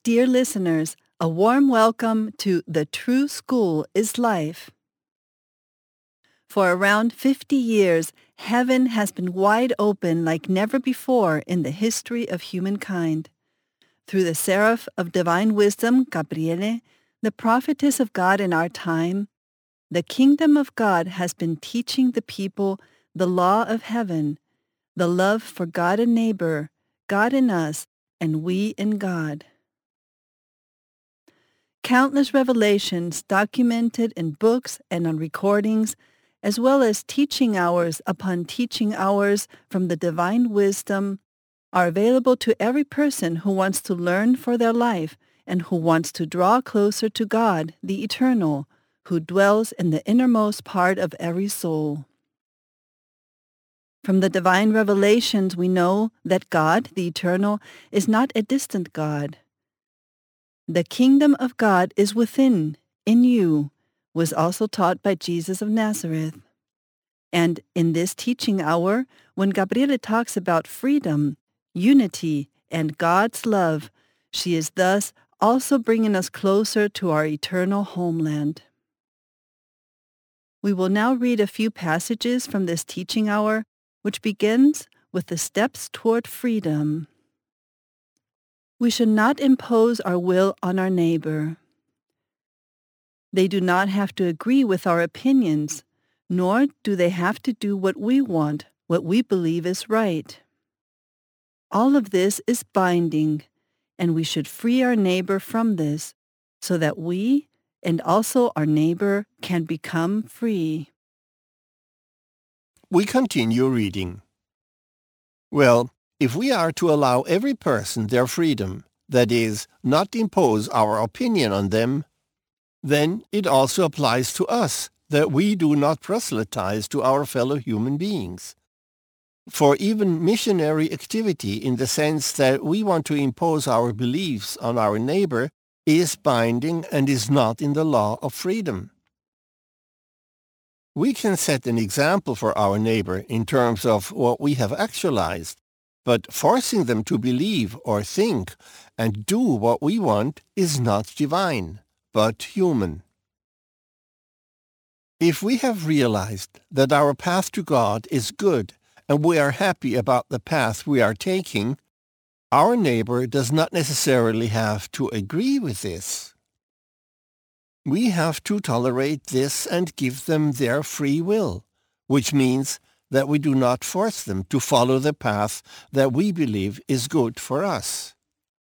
Dear listeners, a warm welcome to The True School is Life. For around 50 years, heaven has been wide open like never before in the history of humankind. Through the seraph of divine wisdom, Gabriele, the prophetess of God in our time, the kingdom of God has been teaching the people the law of heaven, the love for God and neighbor, God in us, and we in God. Countless revelations documented in books and on recordings, as well as teaching hours upon teaching hours from the divine wisdom, are available to every person who wants to learn for their life and who wants to draw closer to God, the Eternal, who dwells in the innermost part of every soul. From the divine revelations, we know that God, the Eternal, is not a distant God. The kingdom of God is within, in you, was also taught by Jesus of Nazareth. And in this teaching hour, when Gabriele talks about freedom, unity, and God's love, she is thus also bringing us closer to our eternal homeland. We will now read a few passages from this teaching hour, which begins with the steps toward freedom. We should not impose our will on our neighbor. They do not have to agree with our opinions, nor do they have to do what we want, what we believe is right. All of this is binding, and we should free our neighbor from this, so that we and also our neighbor can become free. We continue reading. Well, if we are to allow every person their freedom, that is, not impose our opinion on them, then it also applies to us that we do not proselytize to our fellow human beings. For even missionary activity in the sense that we want to impose our beliefs on our neighbor is binding and is not in the law of freedom. We can set an example for our neighbor in terms of what we have actualized, but forcing them to believe or think and do what we want is not divine, but human. If we have realized that our path to God is good and we are happy about the path we are taking, our neighbor does not necessarily have to agree with this. We have to tolerate this and give them their free will, which means that we do not force them to follow the path that we believe is good for us.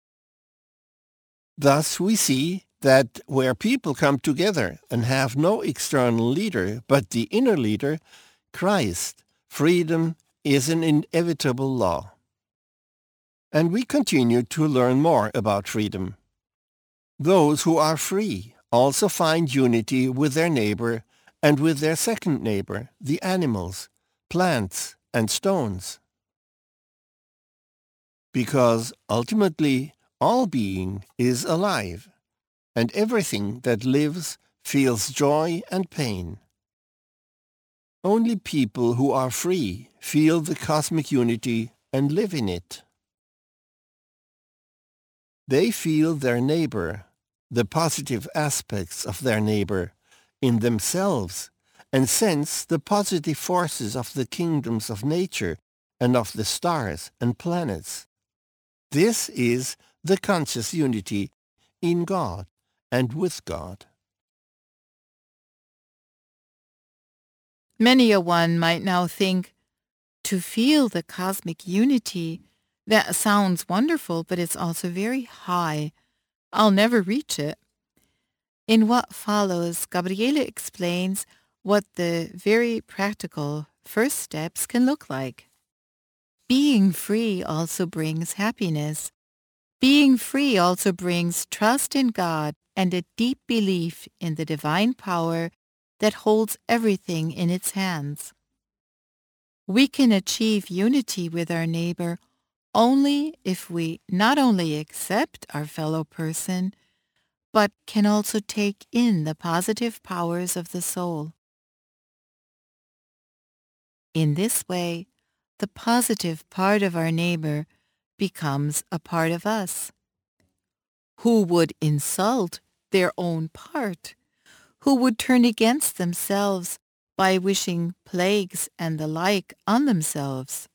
Thus we see that where people come together and have no external leader but the inner leader, Christ, freedom is an inevitable law. And we continue to learn more about freedom. Those who are free also find unity with their neighbor and with their second neighbor, the animals, plants, and stones. Because ultimately, all being is alive, and everything that lives feels joy and pain. Only people who are free feel the cosmic unity and live in it. They feel their neighbor, the positive aspects of their neighbor, in themselves, and sense the positive forces of the kingdoms of nature and of the stars and planets. This is the conscious unity in God and with God. Many a one might now think, to feel the cosmic unity, that sounds wonderful, but it's also very high. I'll never reach it. In what follows, Gabriele explains what the very practical first steps can look like. Being free also brings happiness. Being free also brings trust in God and a deep belief in the divine power that holds everything in its hands. We can achieve unity with our neighbor only if we not only accept our fellow person, but can also take in the positive powers of the soul. In this way, the positive part of our neighbor becomes a part of us. who would insult their own part, who would turn against themselves by wishing plagues and the like on themselves.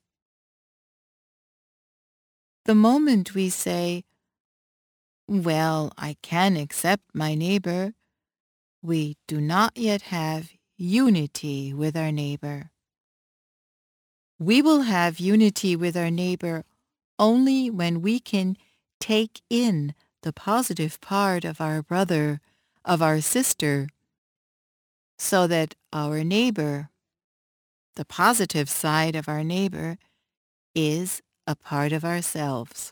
The moment we say, well, I can accept my neighbor, we do not yet have unity with our neighbor. We will have unity with our neighbor only when we can take in the positive part of our brother, of our sister, so that our neighbor, the positive side of our neighbor, is a part of ourselves.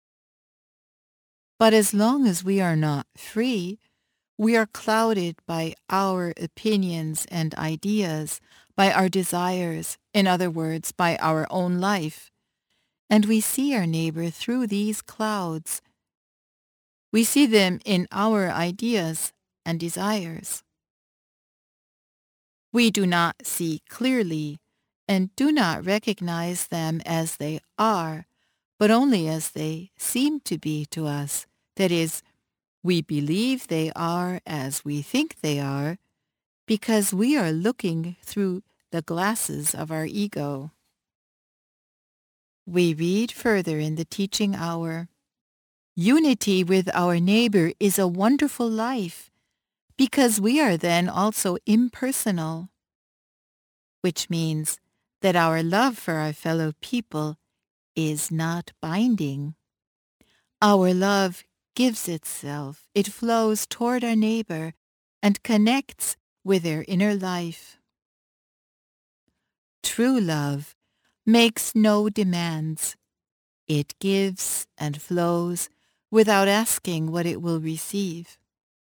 But as long as we are not free, we are clouded by our opinions and ideas, by our desires, in other words, by our own life. And we see our neighbor through these clouds. We see them in our ideas and desires. We do not see clearly and do not recognize them as they are, but only as they seem to be to us. That is, we believe they are as we think they are because we are looking through the glasses of our ego. We read further in the teaching hour, unity with our neighbor is a wonderful life because we are then also impersonal, which means that our love for our fellow people is not binding. Our love gives itself, it flows toward our neighbor and connects with their inner life. True love makes no demands. It gives and flows without asking what it will receive.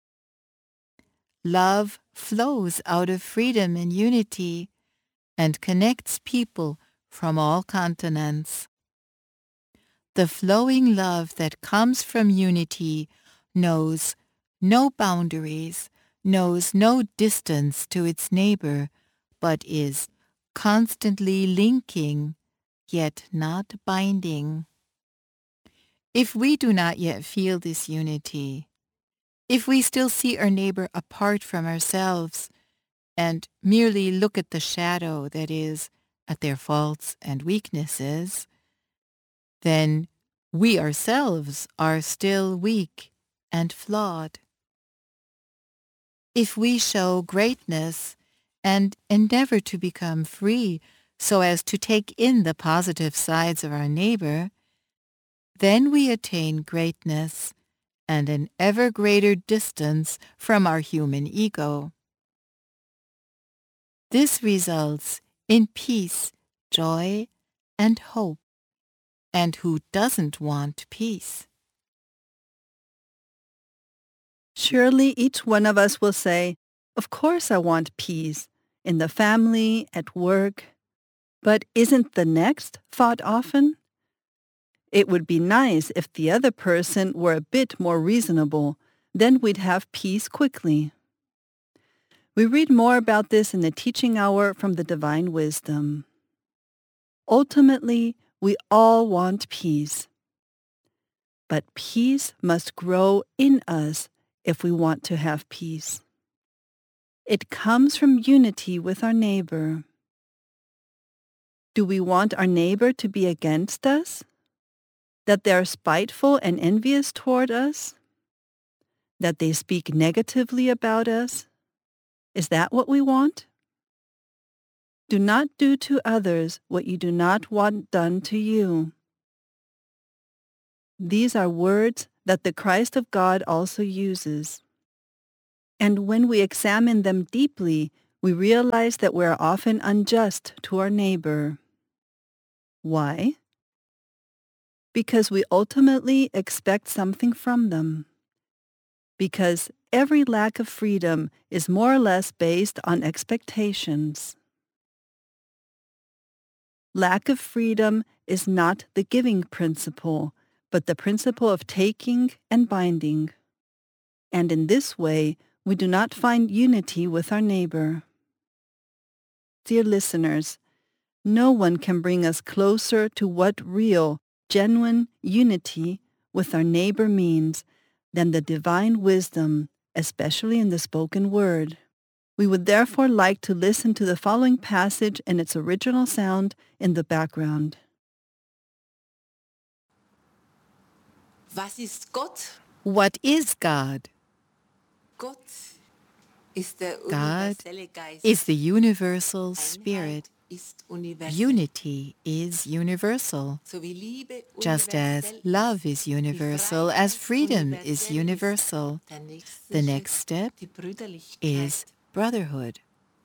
Love flows out of freedom and unity and connects people from all continents. The flowing love that comes from unity knows no boundaries, knows no distance to its neighbor, but is constantly linking, yet not binding. If we do not yet feel this unity, if we still see our neighbor apart from ourselves and merely look at the shadow, that is, at their faults and weaknesses, then we ourselves are still weak and flawed. If we show greatness and endeavor to become free so as to take in the positive sides of our neighbor, then we attain greatness and an ever greater distance from our human ego. This results in peace, joy, and hope. And who doesn't want peace? Surely each one of us will say, of course I want peace, in the family, at work. But isn't the next thought often? It would be nice if the other person were a bit more reasonable, then we'd have peace quickly. We read more about this in the teaching hour from the Divine Wisdom. Ultimately, we all want peace. But peace must grow in us if we want to have peace. It comes from unity with our neighbor. Do we want our neighbor to be against us? That they are spiteful and envious toward us? That they speak negatively about us? Is that what we want? Do not do to others what you do not want done to you. These are words that the Christ of God also uses. And when we examine them deeply, we realize that we are often unjust to our neighbor. Why? Because we ultimately expect something from them. Because every lack of freedom is more or less based on expectations. Lack of freedom is not the giving principle, but the principle of taking and binding. And in this way, we do not find unity with our neighbor. Dear listeners, no one can bring us closer to what real, genuine unity with our neighbor means than the divine wisdom, especially in the spoken word. We would therefore like to listen to the following passage in its original sound in the background. Was ist Gott? What is God? Gott ist der God universelle Geist. is the universal spirit. Einheit ist universell. Unity is universal, So wie Liebe just as universell love ist, is wie universal, Freiheit as freedom is universell universal. ist. Der nächste The Schritt, next step die Brüderlichkeit. is brotherhood.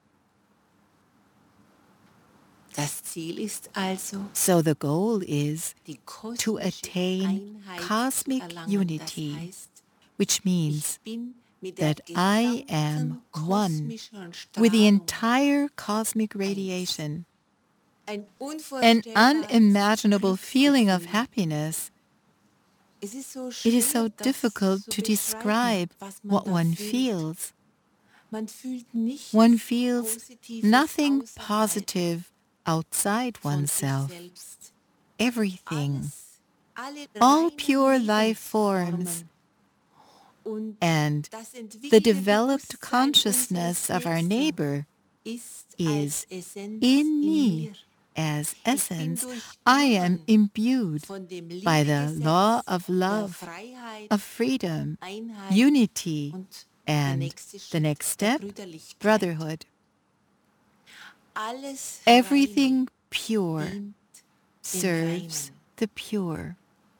Das Ziel ist also, So the goal is die to kosmische attain Einheit cosmic zu erlangen. unity, Das heißt, which means ich bin mit der that I am gesamten one kosmischen with the Strahlung entire cosmic radiation. ein An unvorstellbares unimaginable feeling of Glücksgefühl. happiness. Es ist so It is so schwer, das difficult zu to beschreiben, describe was man what da one fühlt. feels. Man fühlt nichts One feels Positives nothing außerhalb positive outside von sich oneself. selbst. Everything, Alle all reinen pure life forms, Lebensformen und and das the entwickelte developed Bewusstsein consciousness unseres of our Nächsten neighbor ist is als Essenz in in me. mir. As Ich bin essence, I am durchdrungen imbued von dem by the Liebegesetz law of der love, Freiheit, of freedom, Einheit unity, und der and nächste the Schritt next der step, Brüderlichkeit. brotherhood. Alles Everything Reine pure dient dem serves Reinen. the pure.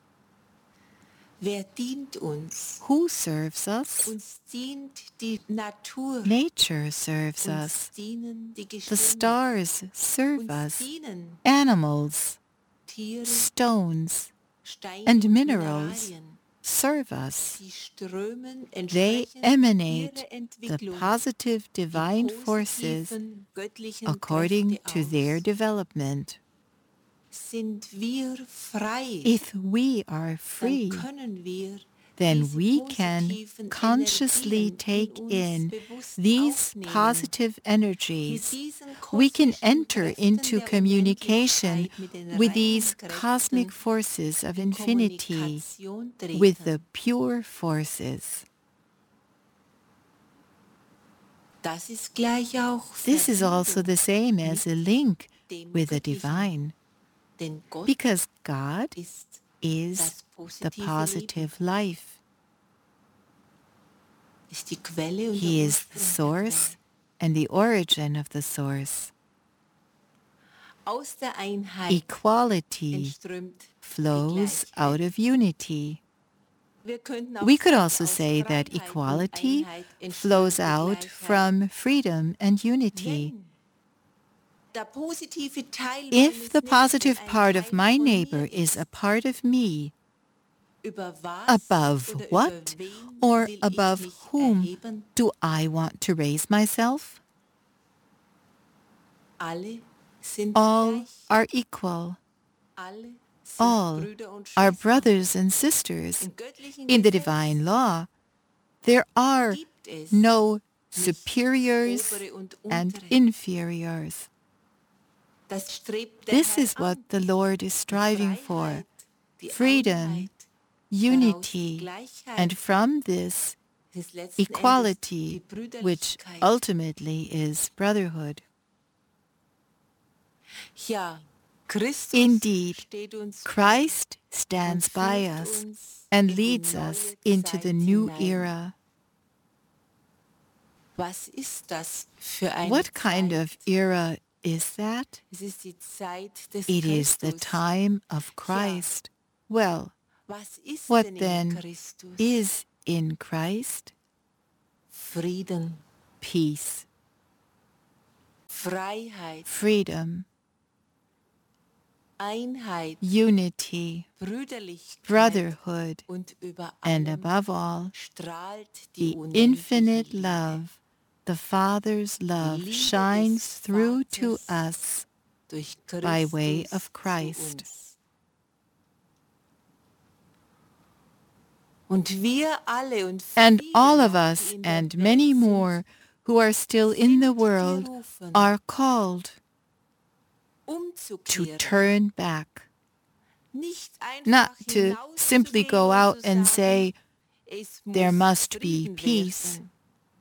Wer dient uns? Who serves us? Uns dient die Natur. Nature serves Uns us. dienen die The Geschöpfe. stars serve Uns us. dienen Animals, Tiere, stones Steine and und minerals Mineralien. serve us. Sie strömen They entsprechend emanate ihrer the Entwicklung positive die divine forces positiven göttlichen according Kräfte to their aus. development. Sind wir frei, If we are dann free, können wir then diese we can positiven consciously Energien take in uns in bewusst these aufnehmen. positive Mit energies. diesen We can kosmischen enter Kräften into der communication Unendlichkeit, mit den with reinen these Kräften cosmic forces of in infinity, Kommunikation with the treten. pure forces. Das ist gleich auch This is also the same as a link dem with the Göttlichen, divine, denn Gott because God ist is das the positive Leben, positive life. ist die Quelle und He der is the Ursprung der source Quelle. and the origin of the source. Aus der Einheit Equality entströmt die flows Gleichheit. out of unity. Wir könnten auch We could sagen, also aus say that Freiheit und equality Einheit entströmt flows die out Gleichheit. from freedom and unity. Wenn der positive Teil If the meines positive Nächsten ein part of Teil my von neighbor mir is a ist, part of me, über was above oder what über wen or will ich above mich whom erheben? do I want to raise myself? Alle sind All gleich. are equal. Alle sind All Brüder und are Schwestern. brothers and sisters. Im göttlichen In the Gesetz divine law, there are gibt es no nicht superiors obere und and untere. inferiors. Das strebt der This Herr is what an. the Lord is Die striving for, Freiheit, die freedom, Einheit, daraus die unity, Gleichheit, and from this, es ist letzten Endes equality, die which Brüderlichkeit. ultimately is brotherhood. Ja, Christus Indeed, steht uns Christ bei stands und by führt us uns and in die leads neue us into the Zeit new hinein. era. Was ist das für eine What kind Zeit? of era is that? Es ist die Zeit des It is the Christus. time of Christ. Well, Was ist what denn in then Christus? is in Christ? Frieden, Peace, Freiheit, freedom, Einheit, unity, Brüderlichkeit brotherhood, und über and allem above all, strahlt die the unendliche infinite Liebe. love. The Father's love Liebe shines des through to Vaters us durch by way Christus of zu Christ. uns. Und wir alle und And viele all of noch, us die in der and Welt many sind, more who are still in the sind world gerufen, are called to umzukehren, turn back, nicht einfach not to simply go out and hinauszusagen, say, Es there muss must be Frieden peace. werden.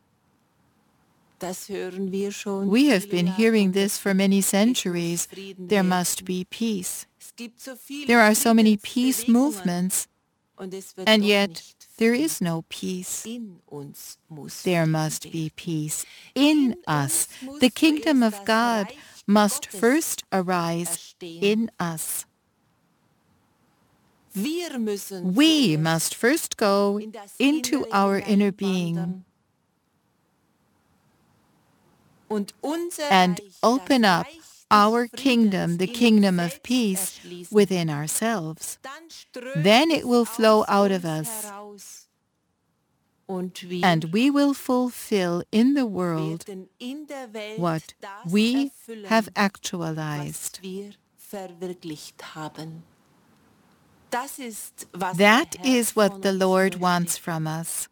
Das hören wir schon We have viele been hearing this for many Es muss centuries. Frieden There werden. must be peace. Es gibt so viele There are so many peace Friedensbewegungen, movements, und es wird and doch yet nicht there Frieden. is no peace. In uns muss There Frieden must werden. be peace in us. uns muss The kingdom zuerst of das God Reich must Gottes first arise erstehen. in us. Wir müssen We zuerst must first go in das into Innere our inner being hineinwandern und unser and Reich, open das up Reich des our Friedens kingdom, the in uns kingdom of selbst peace, erschließen. within ourselves. Dann strömt Then it es will flow aus out of uns us, heraus. Und wir and we will fulfill in the world werden in der Welt what das we erfüllen, have was actualized. wir verwirklicht haben. Das ist, was That der Herr is what von the uns Lord möchte. wants from us.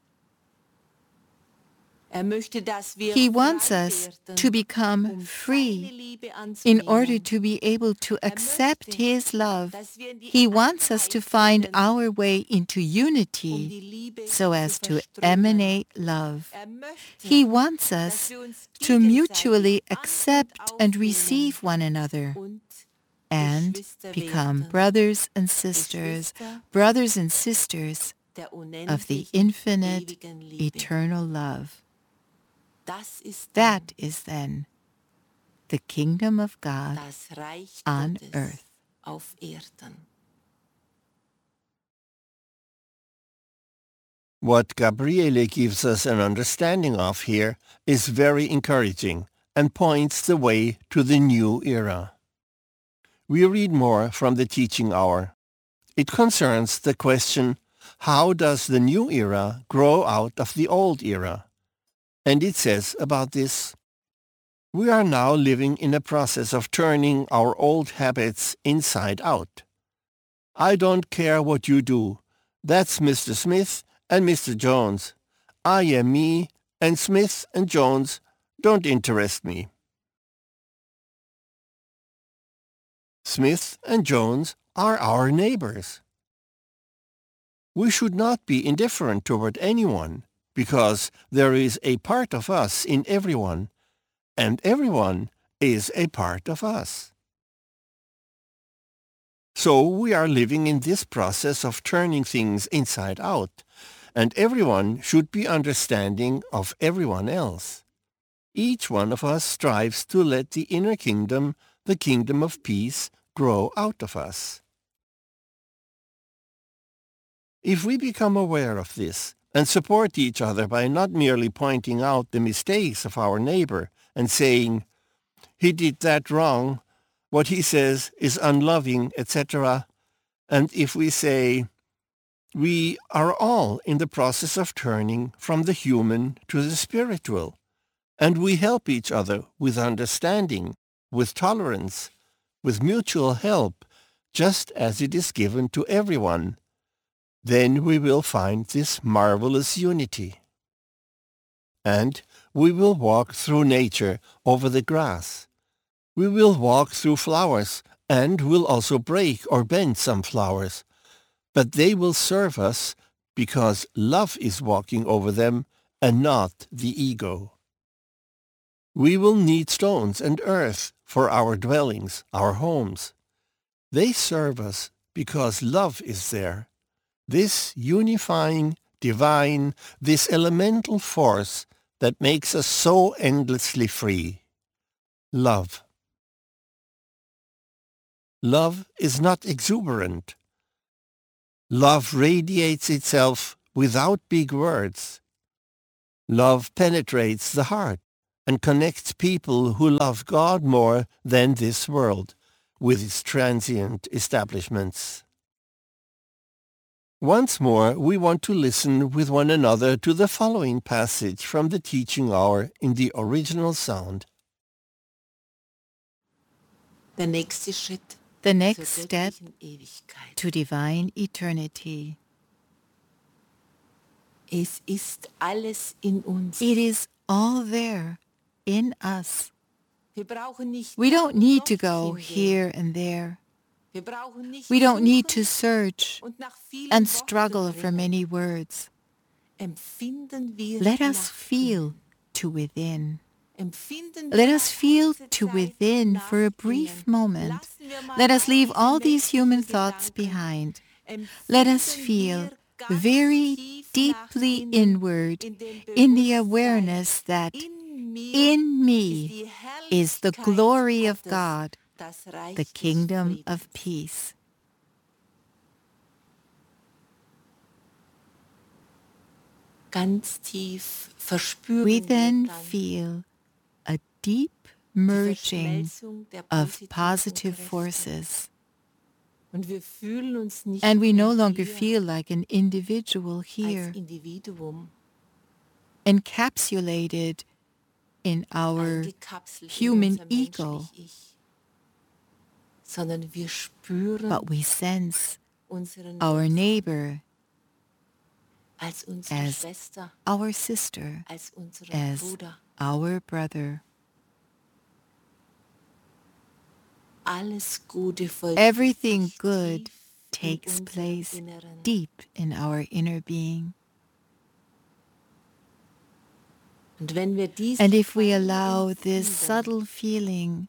Möchte, dass wir He wants frei us werden, to become seine free Liebe in order anzunehmen. to be able to accept möchte, His love. dass wir in die He wants us to Einheit find finden, our way into unity die Liebe so zu as to verströmen. emanate love. Möchte, He wants dass us wir uns to gegenseitig mutually an- und accept and aufnehmen receive one another und and Geschwister become werden, brothers and sisters, der of the unendlichen, infinite, ewigen Liebe. eternal love. Das ist That is then the kingdom of God das Reich on Gottes earth. auf Erden. What Gabriele gives us an understanding of here is very encouraging and points the way to the new era. We read more from the teaching hour. It concerns the question, how does the new era grow out of the old era? And it says about this, we are now living in a process of turning our old habits inside out. I don't care what you do. That's Mr. Smith and Mr. Jones. I am me, and Smith and Jones don't interest me. Smith and Jones are our neighbors. We should not be indifferent toward anyone, because there is a part of us in everyone, and everyone is a part of us. So we are living in this process of turning things inside out, and everyone should be understanding of everyone else. Each one of us strives to let the inner kingdom, the kingdom of peace, grow out of us. If we become aware of this and support each other by not merely pointing out the mistakes of our neighbor and saying, he did that wrong, what he says is unloving, etc., and if we say, we are all in the process of turning from the human to the spiritual, and we help each other with understanding, with tolerance, with mutual help, just as it is given to everyone, then we will find this marvelous unity. And we will walk through nature over the grass. We will walk through flowers and will also break or bend some flowers, but they will serve us because love is walking over them and not the ego. We will need stones and earth for our dwellings, our homes. They serve us because love is there. This unifying, divine, this elemental force that makes us so endlessly free. Love. Love is not exuberant. Love radiates itself without big words. Love penetrates the heart and connects people who love God more than this world with its transient establishments. Once more, we want to listen with one another to the following passage from the teaching hour in the original sound. Der nächste Schritt The zur next step göttlichen Ewigkeit. to divine eternity. Es ist alles in uns. It is all there in us. Wir brauchen nicht We don't need to dorthin go gehen. here and there. Wir brauchen nicht We don't need to suchen search und nach vielen and Worten struggle for ringen. many words. Empfinden wir Let us nach feel innen. to within. Empfinden Let wir us mal feel kurze to Zeit within for a nach brief innen. moment. Lassen wir mal Let us leave diese all these human menschlichen thoughts Gedanken. behind. Let us Empfinden feel wir ganz very tief nach deeply innen inward in dem in the Bewusstsein, awareness that in mir in ist me die is the Herrlichkeit glory of Gottes, God, das Reich the des kingdom Friedens. of peace. Ganz tief verspüren We wir then dann feel a deep die merging Verschmelzung der of positiven positive Kräfte. forces. Und wir fühlen uns nicht And we no mehr longer hier feel like an individual als here, Individuum, encapsulated in our eingekapselt human in unser ego, menschlich Ich, sondern wir spüren but we sense unseren our Nächsten neighbor als unsere as Schwester, our sister, als unseren as Bruder. our brother. Alles Gute vollzieht Everything sich good tief in takes unserem place Inneren. deep in our inner being. Und wenn wir diesen And if we feinen allow this Empfinden subtle feeling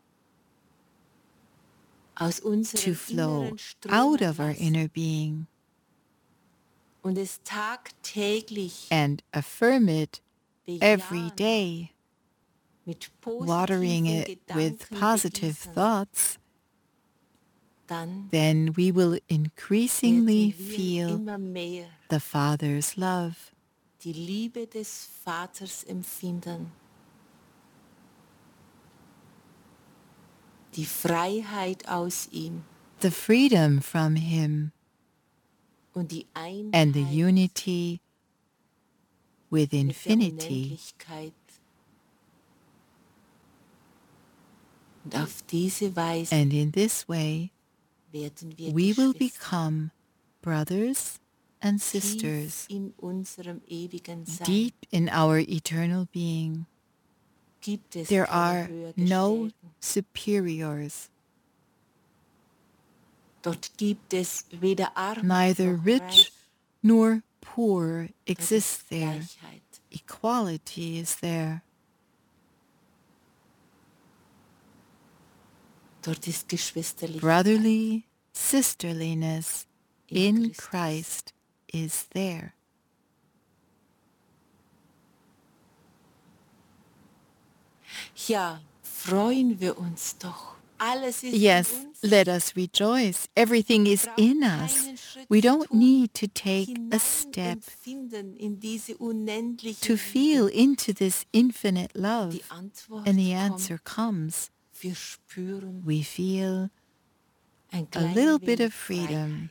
aus to unserem flow Inneren out strömen of our lassen inner being und es tagtäglich and affirm it every bejahen, day, mit watering positiven it with Gedanken positive begießen, thoughts, dann then we will increasingly werden wir feel immer mehr the Father's love, die Liebe des Vaters empfinden, die Freiheit aus ihm the freedom from Him, und die and the Einheit unity with mit der infinity. Unendlichkeit. Und auf diese Weise And in this way, werden wir we will Geschwister become brothers and tief sisters in unserem ewigen Sein. deep in our eternal being. Gibt es There keine are no Höhergestellten. superiors, Dort gibt es weder arm neither noch rich reich. nor poor Dort exists ist there. Gleichheit. Equality is there. Dort ist Geschwisterlichkeit Brotherly sisterliness in Christus. Christ is there. Ja, freuen wir uns doch. Alles ist Yes, in uns. let us rejoice. Everything is Wir in brauchen us. keinen Schritt We zu don't tun. need to take a step Hineinempfinden in diese unendliche to feel Liebe. into this infinite love. Die Antwort And the kommt. answer comes. Wir spüren We feel ein a klein little bit wenig of freedom, Freiheit.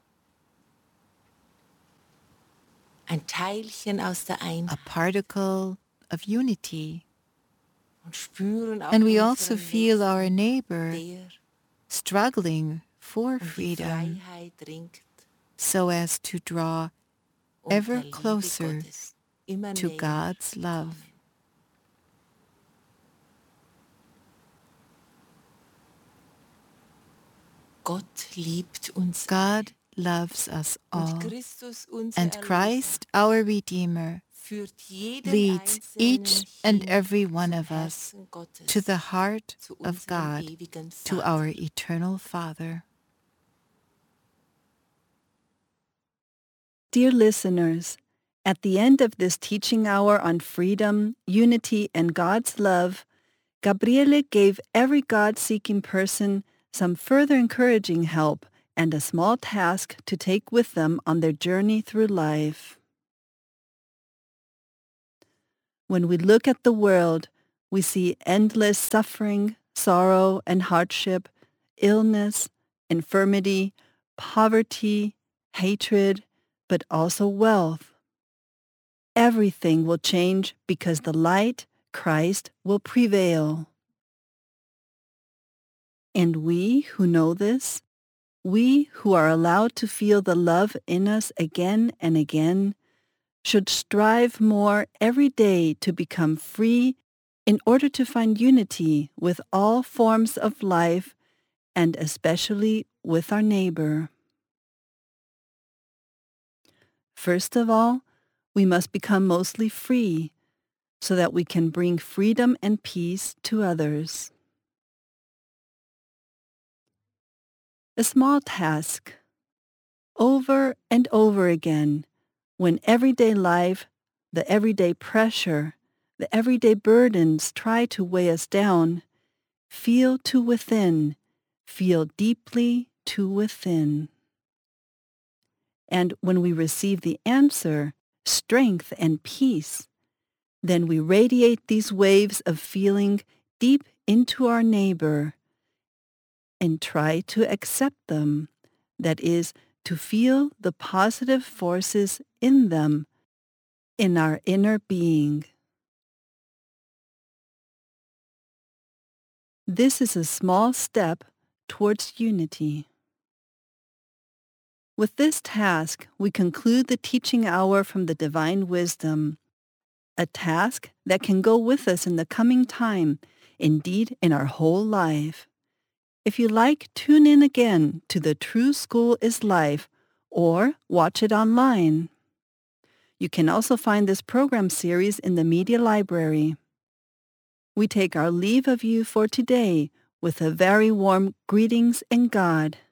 Ein Teilchen aus der a Einheit. particle of unity. Und spüren auch And we also unseren feel our Nächsten, neighbor der struggling for um die freedom Freiheit ringt, so as to draw um ever der Liebe closer Gottes immer to näher God's zu love. kommen. Gott liebt uns God loves us alle. all, Und Christus, unser and Christ, our Redeemer, führt jeden leads each Einzelnen and hin every one zum of us Herzen Gottes, to the heart zu of unserem God, ewigen to Vater. our eternal Father. Dear listeners, at the end of this teaching hour on freedom, unity, and God's love, Gabriele gave every God-seeking person some further encouraging help and a small task to take with them on their journey through life. When we look at the world, we see endless suffering, sorrow, and hardship, illness, infirmity, poverty, hatred, but also wealth. Everything will change because the light, Christ, will prevail. And we who know this, we who are allowed to feel the love in us again and again, should strive more every day to become free in order to find unity with all forms of life and especially with our neighbor. First of all, we must become mostly free so that we can bring freedom and peace to others. A small task. Over and over again, when everyday life, the everyday pressure, the everyday burdens try to weigh us down, feel to within, feel deeply to within. And when we receive the answer, strength and peace, then we radiate these waves of feeling deep into our neighbor and try to accept them. That is, to feel the positive forces in them, in our inner being. This is a small step towards unity. With this task, we conclude the teaching hour from the Divine Wisdom, a task that can go with us in the coming time, indeed in our whole life. If you like, tune in again to The True School is Life or watch it online. You can also find this program series in the Media Library. We take our leave of you for today with a very warm greetings in God.